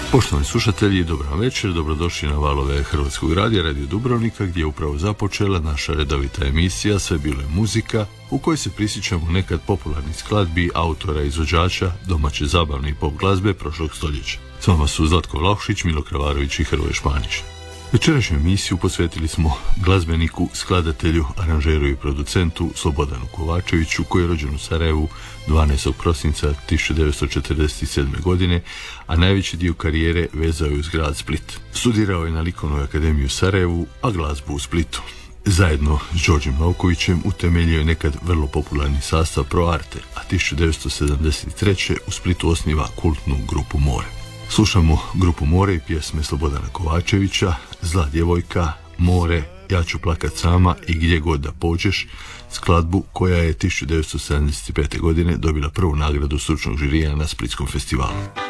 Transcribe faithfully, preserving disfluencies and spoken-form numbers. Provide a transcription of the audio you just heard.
Poštovani slušatelji, dobar večer, dobrodošli na valove Hrvatskog radija, Radio Dubrovnika, gdje je upravo započela naša redovita emisija Sve bilo je muzika, u kojoj se prisjećamo nekad popularnih skladbi, autora i izvođača domaće zabavne i pop glazbe prošlog stoljeća. S vama su Zlatko Vlahušić, Milo Kravarović i Hrvoje Španić. Večerašnju emisiju posvetili smo glazbeniku, skladatelju, aranžeru i producentu Slobodanu Kovačeviću, koji je rođen u Sarajevu dvanaestog prosinca tisuću devetsto četrdeset sedme. godine, a najveći dio karijere vezao je uz grad Split. Studirao je na Likovnoj akademiji u Sarajevu, a glazbu u Splitu. Zajedno s Đorđem Novkovićem utemeljio je nekad vrlo popularni sastav Pro Arte, a tisuću devetsto sedamdeset treće. u Splitu osniva kultnu grupu More. Slušamo grupu More i pjesme Slobodana Kovačevića, Zla djevojka, More, Ja ću plakat sama i Gdje god da pođeš, skladbu koja je tisuću devetsto sedamdeset pete. godine dobila prvu nagradu stručnog žirija na Splitskom festivalu.